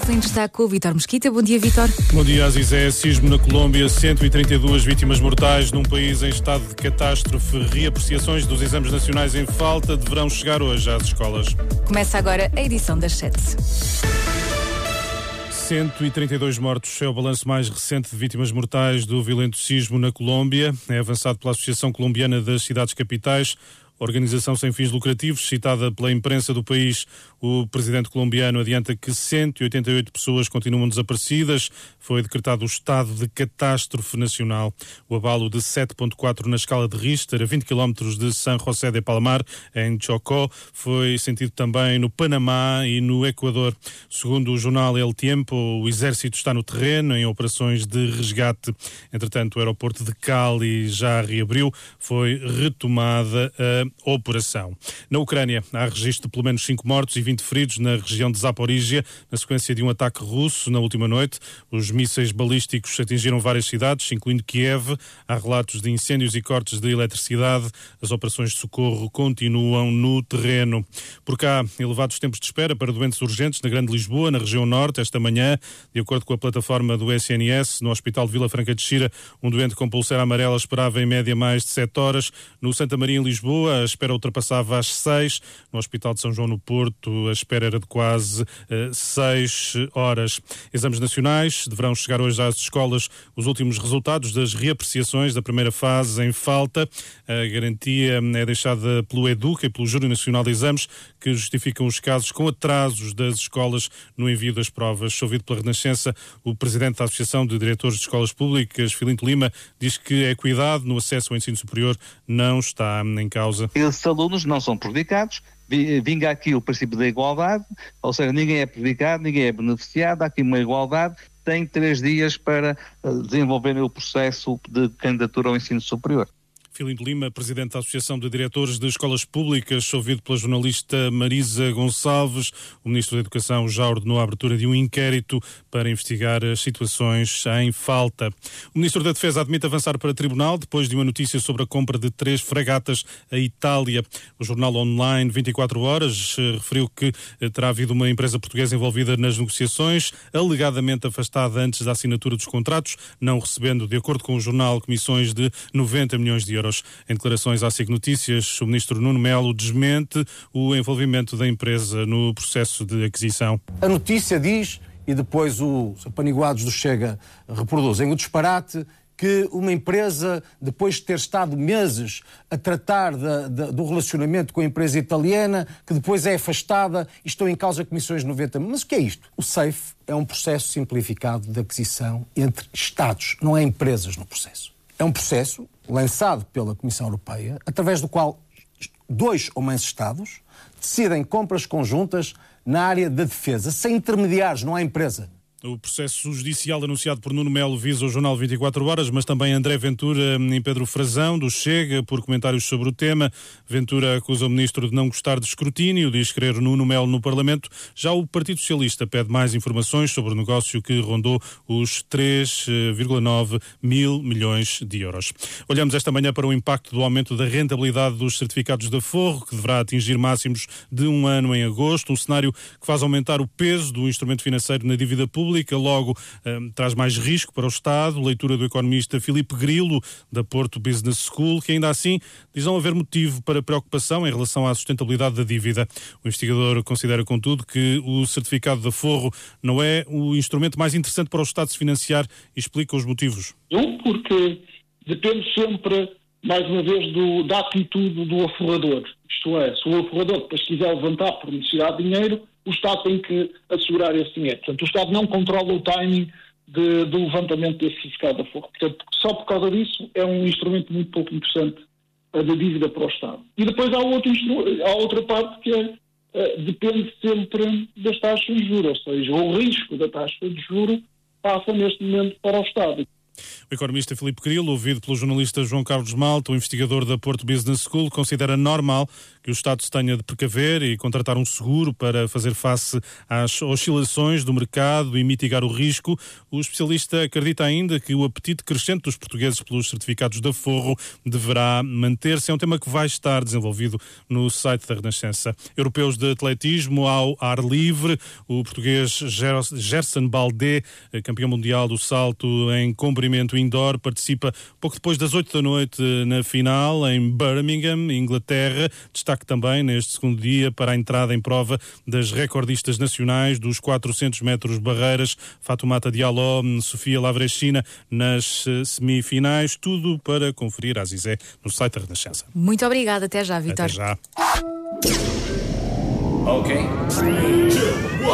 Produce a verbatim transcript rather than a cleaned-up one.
trânsito em destaque com o Vítor Mesquita. Bom dia, Vítor. Bom dia, Azizé. Sismo na Colômbia, cento e trinta e duas vítimas mortais num país em estado de catástrofe. Reapreciações dos exames nacionais em falta deverão chegar hoje às escolas. Começa agora a edição das sete. cento e trinta e dois mortos é o balanço mais recente de vítimas mortais do violento sismo na Colômbia. É avançado pela Associação Colombiana das Cidades Capitais, organização sem fins lucrativos, citada pela imprensa do país. O presidente colombiano adianta que cento e oitenta e oito pessoas continuam desaparecidas. Foi decretado o estado de catástrofe nacional. O abalo de sete vírgula quatro na escala de Richter, a vinte quilómetros de San José de Palmar, em Chocó, foi sentido também no Panamá e no Equador. Segundo o jornal El Tiempo, o exército está no terreno em operações de resgate. Entretanto, o aeroporto de Cali já reabriu. Foi retomada a operação. Na Ucrânia, há registro de pelo menos cinco mortos e vinte feridos na região de Zaporígia, na sequência de um ataque russo na última noite. Os mísseis balísticos atingiram várias cidades, incluindo Kiev. Há relatos de incêndios e cortes de eletricidade. As operações de socorro continuam no terreno. Por cá, elevados tempos de espera para doentes urgentes na Grande Lisboa, na região norte, esta manhã. De acordo com a plataforma do S N S, no Hospital de Vila Franca de Xira, um doente com pulseira amarela esperava em média mais de sete horas. No Santa Maria, em Lisboa, a espera ultrapassava as seis. No Hospital de São João no Porto, a espera era de quase uh, seis horas. Exames nacionais deverão chegar hoje às escolas os últimos resultados das reapreciações da primeira fase em falta. A garantia é deixada pelo EDUC e pelo Júri Nacional de Exames, que justificam os casos com atrasos das escolas no envio das provas. Ouvido pela Renascença, o presidente da Associação de Diretores de Escolas Públicas, Filinto Lima, diz que a equidade no acesso ao ensino superior não está em causa. Esses alunos não são prejudicados, vinga aqui o princípio da igualdade, ou seja, ninguém é prejudicado, ninguém é beneficiado, há aqui uma igualdade, tem três dias para desenvolverem o processo de candidatura ao ensino superior. Filinto Lima, presidente da Associação de Diretores de Escolas Públicas, ouvido pela jornalista Marisa Gonçalves. O Ministro da Educação já ordenou a abertura de um inquérito para investigar as situações em falta. O Ministro da Defesa admite avançar para tribunal depois de uma notícia sobre a compra de três fragatas à Itália. O jornal online vinte e quatro horas referiu que terá havido uma empresa portuguesa envolvida nas negociações, alegadamente afastada antes da assinatura dos contratos, não recebendo, de acordo com o jornal, comissões de noventa milhões de euros. Em declarações à SIC Notícias, o ministro Nuno Melo desmente o envolvimento da empresa no processo de aquisição. A notícia diz, e depois os apaniguados do Chega reproduzem o disparate, que uma empresa, depois de ter estado meses a tratar de, de, do relacionamento com a empresa italiana, que depois é afastada e estão em causa comissões de noventa. Mas o que é isto? O SAFE é um processo simplificado de aquisição entre Estados, não há empresas no processo. É um processo lançado pela Comissão Europeia, através do qual dois ou mais Estados decidem compras conjuntas na área da defesa, sem intermediários, não há empresa. O processo judicial anunciado por Nuno Melo visa o jornal vinte e quatro horas, mas também André Ventura e Pedro Frazão, do Chega, por comentários sobre o tema. Ventura acusa o ministro de não gostar de escrutínio, diz querer Nuno Melo no Parlamento. Já o Partido Socialista pede mais informações sobre o negócio que rondou os três vírgula nove mil milhões de euros. Olhamos esta manhã para o impacto do aumento da rentabilidade dos certificados de aforro, que deverá atingir máximos de um ano em agosto, um cenário que faz aumentar o peso do instrumento financeiro na dívida pública. Logo, um, traz mais risco para o Estado. Leitura do economista Filipe Grilo, da Porto Business School, que ainda assim diz não haver motivo para preocupação em relação à sustentabilidade da dívida. O investigador considera, contudo, que o certificado de aforro não é o instrumento mais interessante para o Estado se financiar e explica os motivos. Um, porque depende sempre, mais uma vez, do, da atitude do aforrador. Isto é, se o aforrador depois quiser levantar por necessidade de dinheiro, o Estado tem que assegurar esse dinheiro. Portanto, o Estado não controla o timing de, do levantamento desse certificado de aforro. Portanto, só por causa disso é um instrumento muito pouco interessante uh, da dívida para o Estado. E depois há, outro, há outra parte que é, uh, depende sempre das taxas de juros, ou seja, o risco da taxa de juros passa neste momento para o Estado. O economista Filipe Grilo, ouvido pelo jornalista João Carlos Malta, o investigador da Porto Business School, considera normal que o Estado se tenha de precaver e contratar um seguro para fazer face às oscilações do mercado e mitigar o risco. O especialista acredita ainda que o apetite crescente dos portugueses pelos certificados de aforro deverá manter-se. É um tema que vai estar desenvolvido no site da Renascença. Europeus de atletismo ao ar livre. O português Gerson Baldé, campeão mundial do salto em comprimento indoor, participa pouco depois das oito da noite na final em Birmingham, Inglaterra. Destaque também neste segundo dia para a entrada em prova das recordistas nacionais dos quatrocentos metros barreiras, Fatoumata Diallo, Sofia Lavrescina nas semifinais. Tudo para conferir a Zizé no site da Renascença. Muito obrigada. Até já, Vítor. Até já. Okay. three, two, one.